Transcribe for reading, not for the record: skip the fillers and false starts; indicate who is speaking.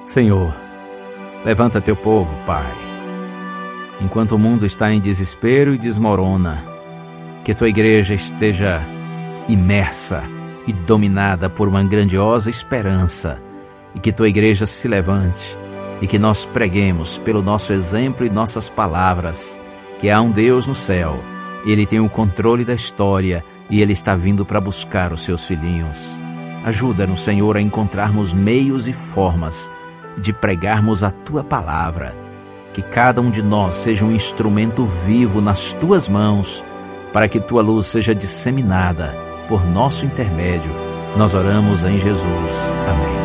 Speaker 1: Senhor, levanta teu povo, Pai. Enquanto o mundo está em desespero e desmorona, que tua igreja esteja imersa e dominada por uma grandiosa esperança, e que tua igreja se levante, e que nós preguemos pelo nosso exemplo e nossas palavras, que há um Deus no céu, Ele tem o controle da história e Ele está vindo para buscar os seus filhinhos. Ajuda-nos, Senhor, a encontrarmos meios e formas de pregarmos a tua palavra, que cada um de nós seja um instrumento vivo nas tuas mãos, para que tua luz seja disseminada por nosso intermédio. Nós oramos em Jesus. Amém.